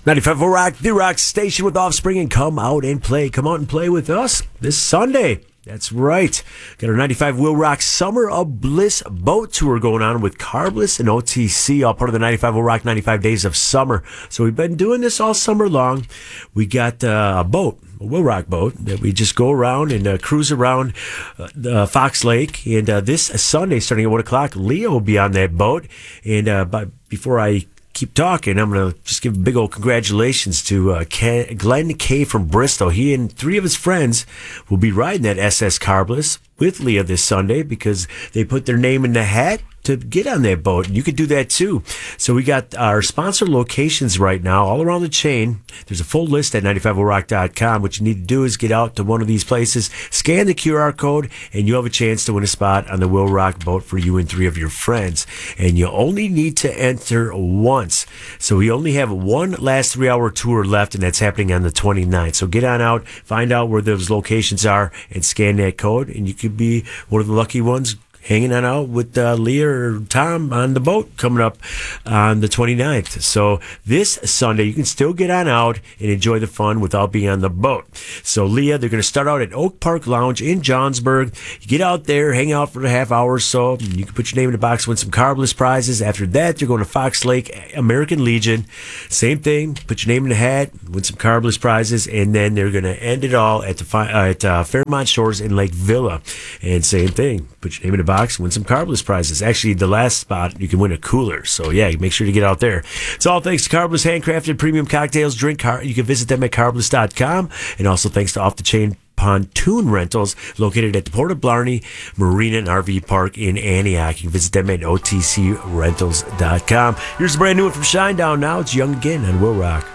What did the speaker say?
95 Rock, the rock station with Offspring, and come out and play. Come out and play with us this Sunday. That's right. Got our 95 Will Rock Summer of Bliss boat tour going on with Carbliss and OTC, all part of the 95 Will Rock 95 Days of Summer. So we've been doing this all summer long. We got a boat, a Will Rock boat, that we just go around and cruise around Fox Lake. And this Sunday, starting at 1 o'clock, Leah will be on that boat. And before I keep talking, I'm going to just give a big old congratulations to Glenn K. from Bristol. He and 3 of his friends will be riding that SS Carbliss with Leah this Sunday because they put their name in the hat to get on that boat. You could do that too. So we got our sponsor locations right now all around the chain. There's a full list at 95rock.com. What you need to do is get out to one of these places, scan the QR code, and you'll have a chance to win a spot on the Will Rock boat for you and 3 of your friends. And you only need to enter once. So we only have one last 3-hour tour left, and that's happening on the 29th. So get on out, find out where those locations are, and scan that code, and you could be one of the lucky ones hanging on out with Leah or Tom on the boat coming up on the 29th. So this Sunday, you can still get on out and enjoy the fun without being on the boat. So Leah, they're going to start out at Oak Park Lounge in Johnsburg. You get out there, hang out for a half hour or so. You can put your name in the box, win some Carbliss prizes. After that, you're going to Fox Lake American Legion. Same thing, put your name in the hat, win some Carbliss prizes, and then they're going to end it all at Fairmont Shores in Lake Villa. And same thing, put your name in the box, win some Carbliss prizes. Actually, the last spot, you can win a cooler. So, yeah, make sure to get out there. It's all thanks to Carbliss Handcrafted Premium Cocktails. You can visit them at carbliss.com. And also thanks to Off the Chain Pontoon Rentals, located at the Port of Blarney Marina and RV Park in Antioch. You can visit them at otcrentals.com. Here's a brand new one from Shinedown now. It's Young Again on Will Rock.